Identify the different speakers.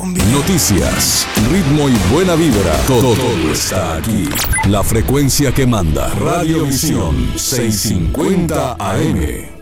Speaker 1: Noticias, ritmo y buena vibra. Todo está aquí. La frecuencia que manda. Radiovisión 650 AM.